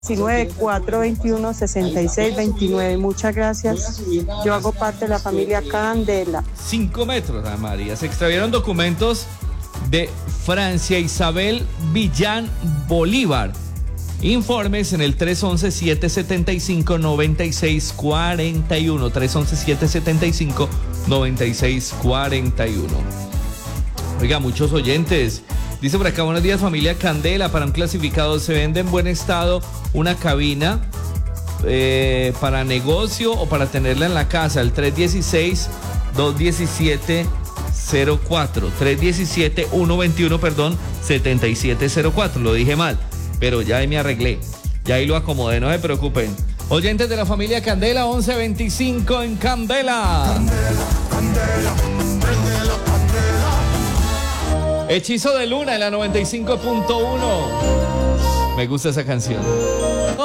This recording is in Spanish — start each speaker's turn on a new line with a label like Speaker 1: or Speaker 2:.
Speaker 1: 19-421-6629. Muchas gracias. Yo hago parte de la familia Candela.
Speaker 2: 5 metros, Ana María. Se extraviaron documentos de Francia Isabel Villán Bolívar. Informes en el 311-775-9641. 311-775-9641. Oiga, muchos oyentes. Dice por acá, buenos días familia Candela, para un clasificado se vende en buen estado una cabina para negocio o para tenerla en la casa, el 316-217-04, 317-121, 7704, lo dije mal, pero ya ahí me arreglé, ya ahí lo acomodé, no se preocupen. Oyentes de la familia Candela, 1125 en Candela.
Speaker 3: Candela, candela, prendelo, candela.
Speaker 2: Hechizo de Luna en la 95.1. Me gusta esa canción.